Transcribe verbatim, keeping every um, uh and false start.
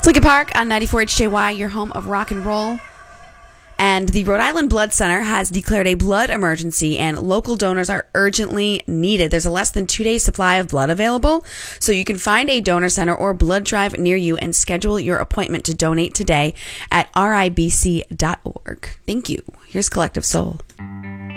Lincoln Park on ninety-four H J Y, your home of rock and roll. And the Rhode Island Blood Center has declared a blood emergency, and local donors are urgently needed. There's a less than two-day supply of blood available, so you can find a donor center or blood drive near you and schedule your appointment to donate today at R I B C dot org. Thank you. Here's Collective Soul.